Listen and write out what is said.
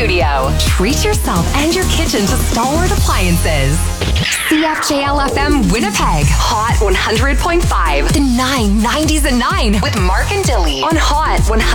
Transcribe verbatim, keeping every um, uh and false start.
studio. Treat yourself and your kitchen to Stalwart Appliances. C F J L F M Winnipeg. Hot one hundred point five. The nine nineties at nine with Mark and Dilly on Hot one hundred.